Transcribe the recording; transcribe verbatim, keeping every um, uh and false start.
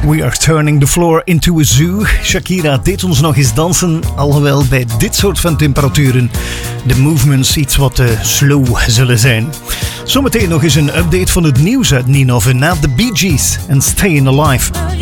We are turning the floor into a zoo. Shakira deed ons nog eens dansen, alhoewel bij dit soort van temperaturen de movements iets wat uh, slow zullen zijn. Zometeen nog eens een update van het nieuws uit Ninove na de Bee Gees en Stayin' Alive.